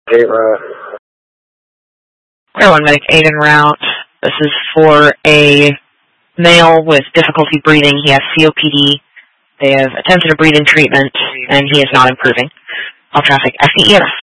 Clear 1 Medic 8 en route. This is for a male with difficulty breathing. He has COPD. They have attempted a breathing treatment, and he is not improving. All traffic, FCEMS.